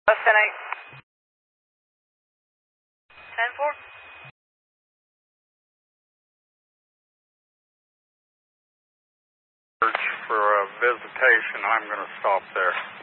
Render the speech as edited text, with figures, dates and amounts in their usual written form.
Less than 8. 10-4. For a visitation, I'm going to stop there.